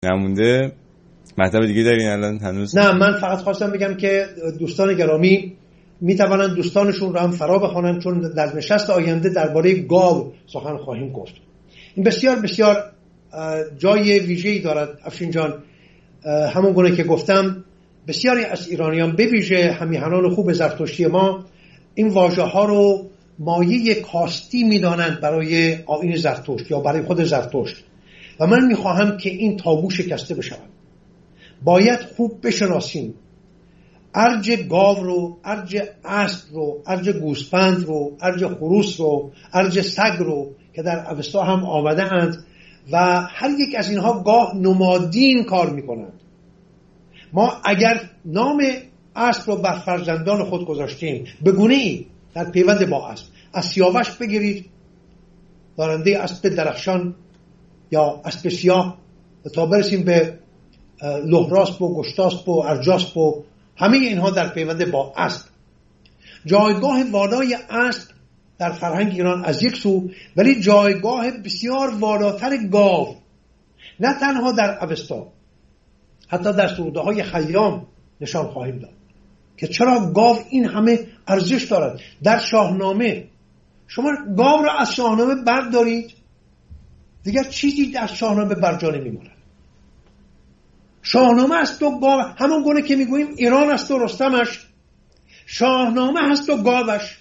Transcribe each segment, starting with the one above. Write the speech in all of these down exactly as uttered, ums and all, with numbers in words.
نمونده. مطلب دیگه دارین الان هنوز؟ نه، من فقط خواستم بگم که دوستان گرامی میتوانند دوستانشون رو هم فرا بخوانند، چون در نشست آینده درباره گاو سخن خواهیم گفت. این بسیار بسیار جای ویژه‌ای دارد افشین جان. همون گونه که گفتم بسیاری از ایرانیان به ویژه همیهنان خوب زرتشتی ما این واژه ها رو مایه کاستی میدانند برای آیین زرتشت یا برای خود زرتشت و من میخواهم که این تابو شکسته بشود. باید خوب بشناسیم ارج گاو رو، ارج اسب رو، ارج گوسفند رو، ارج خروس رو، ارج سگ رو که در اوستا هم آمده اند و هر یک از اینها گاه نمادین کار میکنند. ما اگر نام اسب رو بر فرزندان خود گذاشتیم به گونه ای در پیوند با اسب، از سیاوش بگیرید دارنده اسب درخشان یا اسب سیاه تا برسیم به لهراسب و گشتاسب و ارجاسب و همه اینها در پیوند با اسب. جایگاه والای اسب در فرهنگ ایران از یک سو، ولی جایگاه بسیار والاتر گاو نه تنها در اوستا، حتی در سروده های خیام نشان خواهیم داد که چرا گاو این همه ارزش دارد. در شاهنامه شما گاو را از شاهنامه بردارید دیگر چیزی در شاهنامه بر جا نمیماند. شاهنامه است و گاو، همون گونه که میگوییم ایران است و رستمش، شاهنامه هست و گاوش.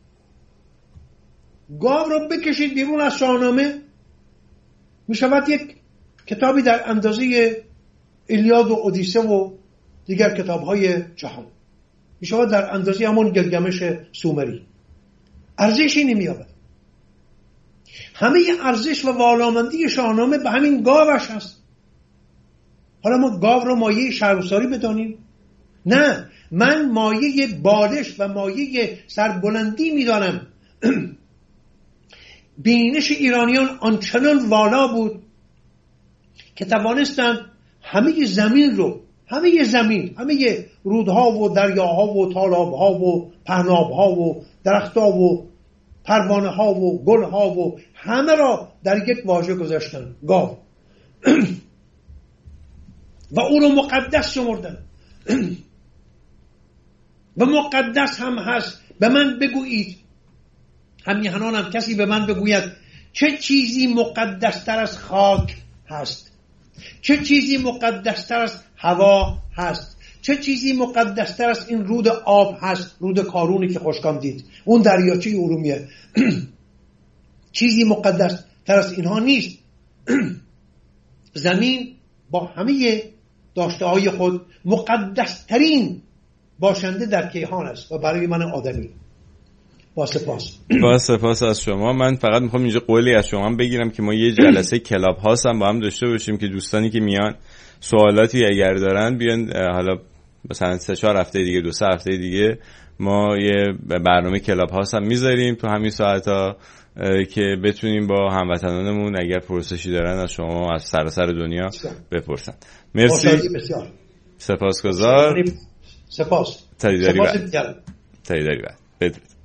گاو رو بکشید بیرون از شاهنامه میشود یک کتابی در اندازه ایلیاد و اودیسه و دیگر کتاب‌های جهان، میشود در اندازه همون گلگمش سومری. ارزشی نمی‌یابد. همه ارزش و والامندی شاهنامه به همین گاوش هست. حالا ما گاو رو مایه شرمساری بدانیم؟ نه، من مایه بالش و مایه سربلندی میدانم. بینش ایرانیان آنچنان والا بود که توانستند همه زمین رو، همه زمین، همه رودها و دریاها و تالابها و پهنابها و درختها و پروانه ها و گلها و همه را در یک واژه گذاشتن، گاو. و او رو مقدس شمردن و مقدس هم هست. به من بگویید، همیهنان هم کسی به من بگوید چه چیزی مقدستر از خاک هست، چه چیزی مقدستر از هوا هست، چه چیزی مقدستر از این رود آب هست، رود کارونی که خشکام دید، اون دریاچه ارومیه. چیزی مقدستر از اینها نیست. زمین با همه داشته های خود مقدسترین باشنده در کیهان است و برای من آدمی. با سپاس. با سپاس از شما. من فقط میخوام اینجا قولی از شما بگیرم که ما یه جلسه کلاب هاست هم با هم داشته باشیم که دوستانی که میان سوالاتی اگر دارن بیان، حالا مثلا سه چهار هفته دیگه، دو سه هفته دیگه ما یه برنامه کلاب هاست هم میذاریم تو همین ساعتا که بتونیم با هموطنانمون اگر پرسشی دارن از شما از سراسر دنیا بپرسن. مرسی. سپاسگزار. سپاس. تاییداری بعد. تاییداری بعد. بدرود.